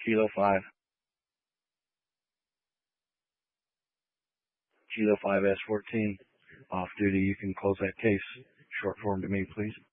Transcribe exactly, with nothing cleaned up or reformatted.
Kilo five. Kilo five S fourteen. Off duty, you can close that case. Short form to me, please.